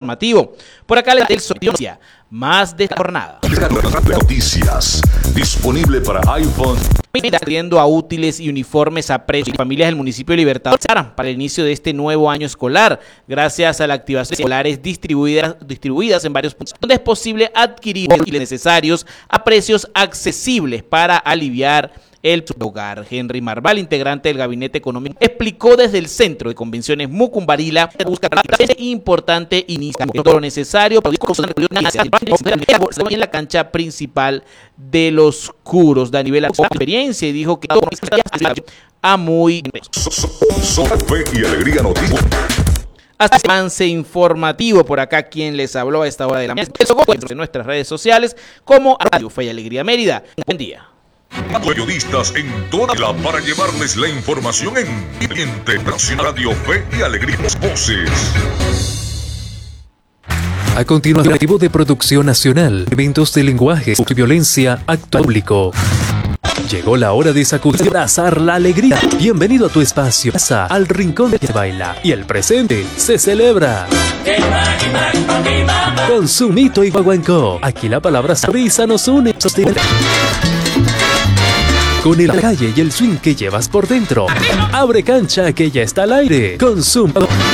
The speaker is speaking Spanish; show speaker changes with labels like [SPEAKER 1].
[SPEAKER 1] informativo. Por acá les noticia más de esta jornada.
[SPEAKER 2] Noticias disponible para iPhone.
[SPEAKER 1] Pidiendo a útiles y uniformes a precios y familias del municipio de Libertador para el inicio de este nuevo año escolar, gracias a la activación de escolares distribuidas en varios puntos, donde es posible adquirir útiles necesarios a precios accesibles para aliviar el hogar. Henry Marval, integrante del Gabinete Económico, explicó desde el Centro de Convenciones Mucumbarila que busca este importante inicio todo lo necesario para en la cancha principal de los Curos. Daniel la experiencia y dijo que todo a muy
[SPEAKER 2] Fe y Alegría Noticias.
[SPEAKER 1] hasta este avance informativo. Por acá quien les habló a esta hora de la mañana en nuestras redes sociales como Radio Fe y Alegría Mérida. Buen día.
[SPEAKER 2] Periodistas en toda la para llevarles la información en Radio Fe y Alegría Voces.
[SPEAKER 3] A continuación, activo de producción nacional, eventos de lenguaje y violencia, acto público. Llegó la hora de sacudir y abrazar la alegría. Bienvenido a tu espacio, pasa al rincón de que baila y el presente se celebra. Con Sumito y Guaguancó, aquí la palabra risa nos une. Con el calle y el swing que llevas por dentro. Abre cancha que ya está al aire. Con Sumito